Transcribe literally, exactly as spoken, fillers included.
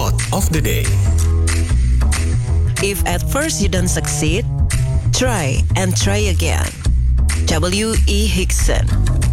Quote of the day. If at first you don't succeed, try and try again. W E Hickson.